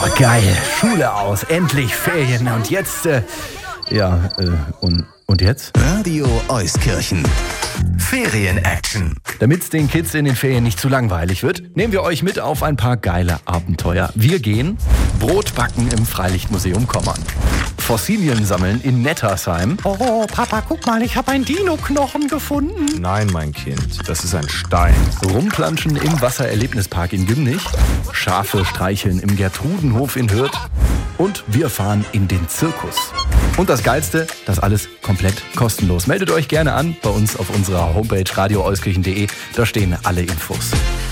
Oh, geil. Schule aus. Endlich Ferien. Und jetzt, und jetzt? Radio Euskirchen. Ferien-Action. Damit es den Kids in den Ferien nicht zu langweilig wird, nehmen wir euch mit auf ein paar geile Abenteuer. Wir gehen Brot backen im Freilichtmuseum Kommern. Fossilien sammeln in Nettersheim. Oh, Papa, guck mal, ich habe einen Dino-Knochen gefunden. Nein, mein Kind, das ist ein Stein. Rumplanschen im Wassererlebnispark in Gymnich. Schafe streicheln im Gertrudenhof in Hürth. Und wir fahren in den Zirkus. Und das Geilste, das alles komplett kostenlos. Meldet euch gerne an bei uns auf unserer Homepage radioeuskirchen.de. Da stehen alle Infos.